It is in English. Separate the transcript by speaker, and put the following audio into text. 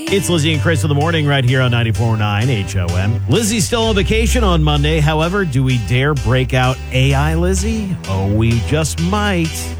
Speaker 1: It's Lizzie and Chris in the morning right here on 94.9 HOM. Lizzie's still on vacation on Monday. However, do we dare break out AI Lizzie? Oh, we just might.